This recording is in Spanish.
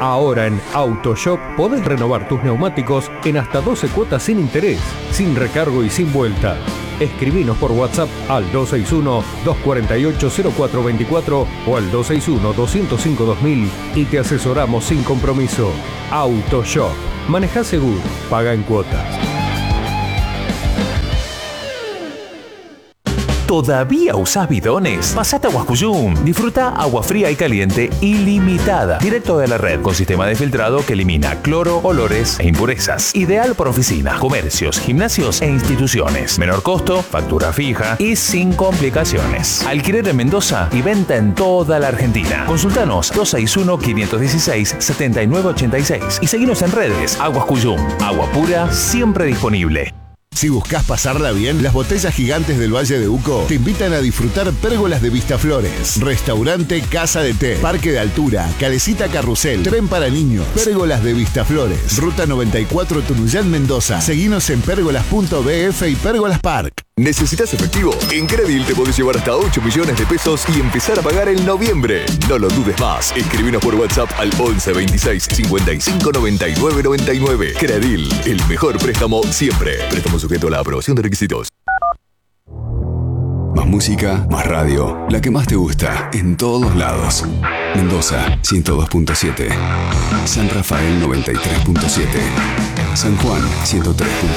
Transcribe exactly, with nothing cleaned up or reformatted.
Ahora en AutoShop podés renovar tus neumáticos en hasta doce cuotas sin interés, sin recargo y sin vuelta. Escribinos por WhatsApp al dos seis uno, dos cuatro ocho, cero cuatro dos cuatro o al dos seis uno, dos cero cinco, dos mil y te asesoramos sin compromiso. AutoShop. Maneja seguro, paga en cuotas. ¿Todavía usás bidones? Pasate a Huascuyum. Disfruta agua fría y caliente ilimitada, directo de la red, con sistema de filtrado que elimina cloro, olores e impurezas. Ideal para oficinas, comercios, gimnasios e instituciones. Menor costo, factura fija y sin complicaciones. Alquiler en Mendoza y venta en toda la Argentina. Consultanos dos seis uno, cinco uno seis, siete nueve ocho seis y seguinos en redes. Huascuyum, agua pura siempre disponible. Si buscas pasarla bien, las botellas gigantes del Valle de Uco te invitan a disfrutar Pérgolas de Vistaflores, restaurante Casa de Té, parque de altura, calecita carrusel, tren para niños. Pérgolas de Vistaflores, ruta noventa y cuatro Tunuyán, Mendoza. Seguinos en pérgolas punto b f y Pérgolas Park. ¿Necesitas efectivo? En Credil te podés llevar hasta ocho millones de pesos y empezar a pagar en noviembre. No lo dudes más. Escribinos por WhatsApp al once veintiséis cincuenta y cinco noventa y nueve noventa y nueve. Credil, el mejor préstamo siempre. Préstamo sujeto a la aprobación de requisitos. Más música, más radio. La que más te gusta, en todos lados. Mendoza, ciento dos punto siete. San Rafael, noventa y tres punto siete. San Juan, ciento tres punto